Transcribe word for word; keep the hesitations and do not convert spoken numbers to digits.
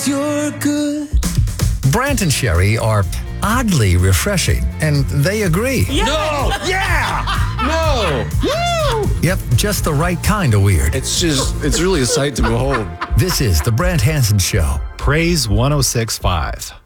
You're good. Brant and Sherry are oddly refreshing, and they agree. Yeah. No! Yeah! No! Woo! Yep, just the right kind of weird. It's just, it's really a sight to behold. This is The Brant Hanson Show. Praise one oh six point five.